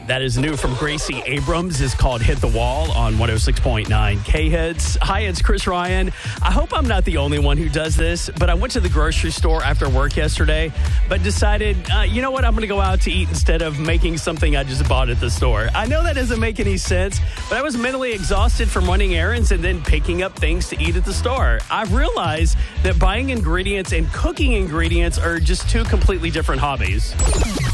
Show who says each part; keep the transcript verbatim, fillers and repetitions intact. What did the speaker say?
Speaker 1: That is new from Gracie Abrams. It's called Hit the Wall on one oh six point nine K-Hits. Hi, it's Chris Ryan. I hope I'm not the only one who does this, but I went to the grocery store after work yesterday, but decided, uh, you know what, I'm going to go out to eat instead of making something I just bought at the store. I know that doesn't make any sense, but I was mentally exhausted from running errands and then picking up things to eat at the store. I've realized that buying ingredients and cooking ingredients are just two completely different hobbies.